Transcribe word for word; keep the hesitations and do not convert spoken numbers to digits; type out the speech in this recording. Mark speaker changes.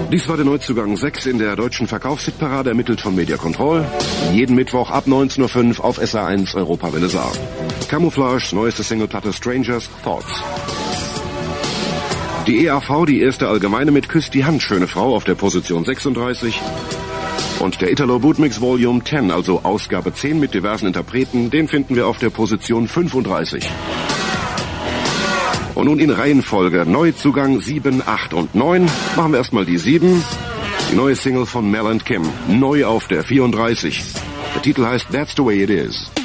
Speaker 1: Dies war der Neuzugang sechs in der deutschen Verkaufshitparade, ermittelt von Media Control. Jeden Mittwoch ab neunzehn Uhr fünf auf S A eins Europawelle Saar. Camouflage, neueste Singleplatte Strangers Thoughts. Die E A V, die erste Allgemeine mit Küsst die Hand, schöne Frau, auf der Position sechsunddreißig. Und der Italo Bootmix Volume zehn, also Ausgabe zehn mit diversen Interpreten, den finden wir auf der Position fünfunddreißig. Und nun in Reihenfolge Neuzugang sieben, acht und neun. Machen wir erstmal die sieben. Die neue Single von Mel and Kim, neu auf der vierunddreißig. Der Titel heißt That's the Way It Is.